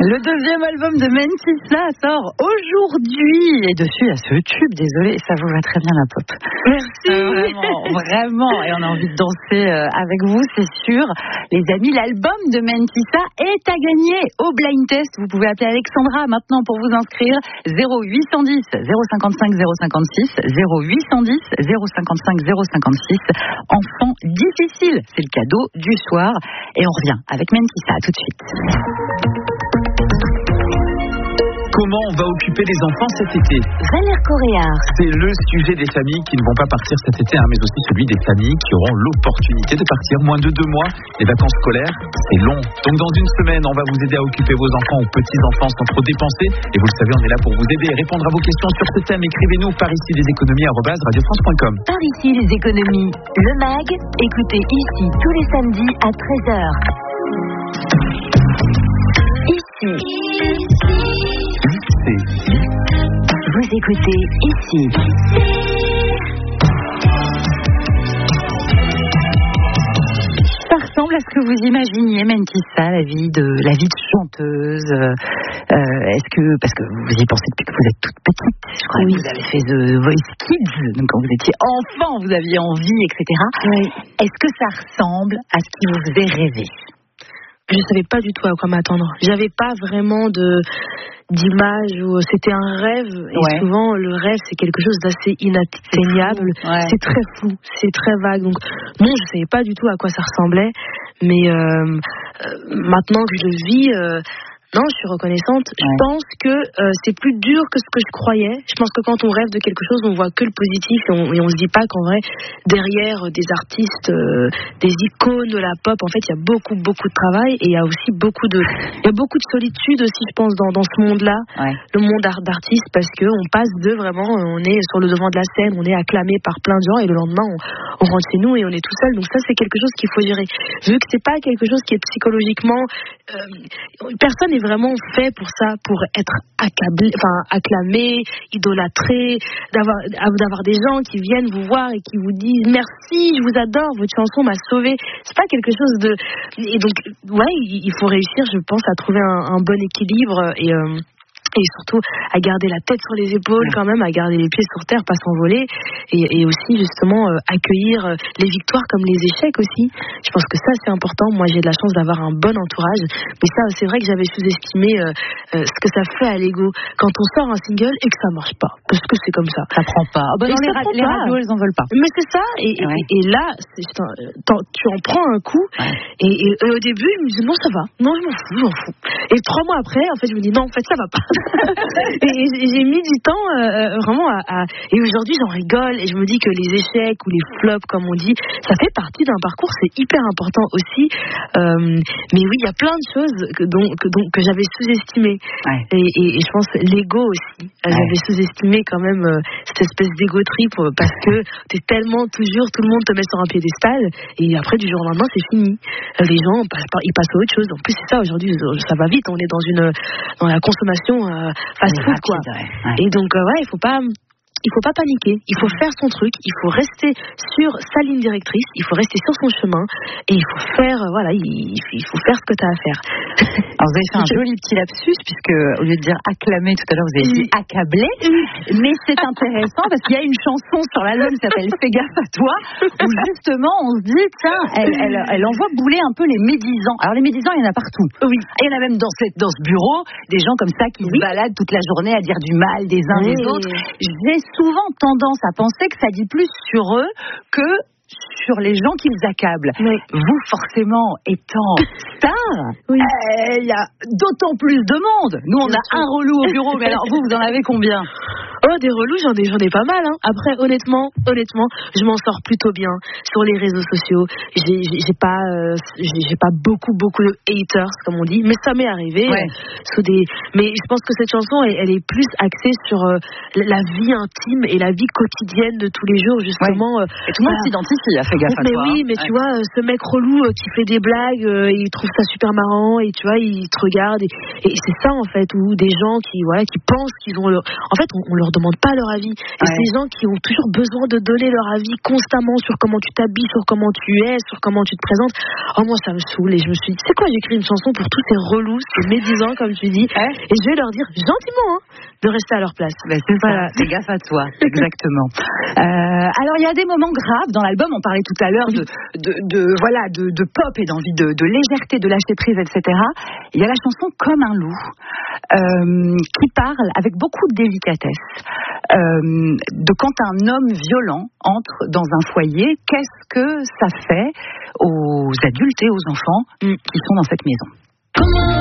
Le deuxième album de Mentissa sort aujourd'hui. Et dessus, il y a ce tube, désolé, ça vous va très bien la pop. Merci. Vraiment. Et on a envie de danser avec vous, c'est sûr. Les amis, l'album de Mentissa est à gagner au blind test. Vous pouvez appeler Alexandra maintenant pour vous inscrire. 0810 055 056 0810 055 056. Enfant difficile, c'est le cadeau du soir. Et on revient avec Mentissa, tout de suite. Comment on va occuper les enfants cet été? Valère Coréard. C'est le sujet des familles qui ne vont pas partir cet été, mais aussi celui des familles qui auront l'opportunité de partir moins de 2 mois. Les vacances scolaires, c'est long. Donc dans une semaine, on va vous aider à occuper vos enfants ou petits-enfants sans trop dépenser. Et vous le savez, on est là pour vous aider et répondre à vos questions sur ce thème. Écrivez-nous par ici des économies @radiofrance.com. Par ici les économies. Le MAG, écoutez ici tous les samedis à 13h. Ici. Vous écoutez ici. Ça ressemble à ce que vous imaginiez, Mentissa, la vie de chanteuse. Parce que vous y pensez depuis que vous êtes toute petite. Je crois que vous avez fait The Voice Kids, donc quand vous étiez enfant, vous aviez envie, etc. Oui. Est-ce que ça ressemble à ce qui vous faisait rêver? Je savais pas du tout à quoi m'attendre. J'avais pas vraiment d'image où c'était un rêve. Et souvent, le rêve, c'est quelque chose d'assez inatteignable. C'est très flou, c'est très vague. Donc, non, je savais pas du tout à quoi ça ressemblait. Mais maintenant que je le vis... non, je suis reconnaissante. Je pense que c'est plus dur que ce que je croyais. Je pense que quand on rêve de quelque chose, on voit que le positif et on se dit pas qu'en vrai, derrière des artistes, des icônes de la pop, en fait, il y a beaucoup de travail et il y a aussi beaucoup de solitude aussi, je pense, dans ce monde-là, le monde d'artistes, parce que on passe vraiment, on est sur le devant de la scène, on est acclamé par plein de gens et le lendemain, on rentre chez nous et on est tout seul. Donc ça, c'est quelque chose qu'il faut gérer. Vu que c'est pas quelque chose qui est psychologiquement, personne n'est vraiment fait pour ça, pour être acclamé, idolâtré, d'avoir des gens qui viennent vous voir et qui vous disent merci, je vous adore, votre chanson m'a sauvé. C'est pas quelque chose de... Et donc, il faut réussir, je pense, à trouver un bon équilibre et surtout à garder la tête sur les épaules quand même, à garder les pieds sur terre, pas s'envoler et aussi justement accueillir les victoires comme les échecs aussi. Je pense que ça c'est important. Moi j'ai de la chance d'avoir un bon entourage, mais ça c'est vrai que j'avais sous-estimé ce que ça fait à l'ego quand on sort un single et que ça marche pas, parce que c'est comme ça. Ça prend pas. Les radios elles en veulent pas. Mais c'est ça et là tu en prends un coup et au début je me dis non ça va, non je m'en fous. Et 3 mois après en fait je me dis non en fait ça va pas. et j'ai mis du temps vraiment et aujourd'hui j'en rigole et je me dis que les échecs ou les flops comme on dit, ça fait partie d'un parcours, c'est hyper important aussi, mais oui il y a plein de choses que j'avais sous-estimées et je pense l'ego aussi, j'avais sous-estimé quand même cette espèce d'égo trip parce que t'es tellement toujours, tout le monde te met sur un piédestal et après du jour au lendemain c'est fini, les gens ils passent à autre chose. En plus c'est ça aujourd'hui, ça va vite, on est dans la consommation fast-food quoi. Et donc il faut pas paniquer, il faut faire son truc, il faut rester sur sa ligne directrice, il faut rester sur son chemin et il faut faire il faut faire ce que tu as à faire. Alors vous avez fait un joli petit lapsus puisque au lieu de dire acclamer tout à l'heure vous avez dit accabler, mais c'est intéressant parce qu'il y a une chanson sur l'album qui s'appelle Fais gaffe à toi où justement on se dit tiens elle envoie bouler un peu les médisants. Alors les médisants il y en a partout. Oui. Et il y en a même dans ce bureau des gens comme ça qui se baladent toute la journée à dire du mal des uns des autres. J'ai souvent tendance à penser que ça dit plus sur eux que sur les gens qui les accablent. Vous, forcément, étant star, il y a d'autant plus de monde. Nous, on a un relou au bureau, mais alors vous en avez combien? Oh, des relous, j'en ai pas mal. Hein. Après, honnêtement, je m'en sors plutôt bien sur les réseaux sociaux. J'ai pas beaucoup de haters, comme on dit, mais ça m'est arrivé. Mais je pense que cette chanson, elle est plus axée sur la vie intime et la vie quotidienne de tous les jours, justement. Et tout le monde s'identifie, fais gaffe à toi. Mais oui, mais tu vois, ce mec relou qui fait des blagues, il trouve ça super marrant et tu vois, il te regarde et Et c'est ça en fait, où des gens qui pensent qu'ils ont en fait on leur demande pas leur avis. Et ces gens qui ont toujours besoin de donner leur avis constamment sur comment tu t'habilles, sur comment tu es, sur comment tu te présentes. Oh, moi ça me saoule, et je me suis dit, c'est quoi, j'écris une chanson pour tous ces relous, ces médisants comme tu dis, et je vais leur dire gentiment de rester à leur place. Ben c'est ça, fais gaffe à toi, exactement. Alors il y a des moments graves dans l'album, on parlait tout à l'heure de pop et d'envie de légèreté, de lâcher prise, etc. Il y a la chanson Comme un loup, qui parle avec beaucoup de délicatesse de quand un homme violent entre dans un foyer, qu'est-ce que ça fait aux adultes et aux enfants qui sont dans cette maison.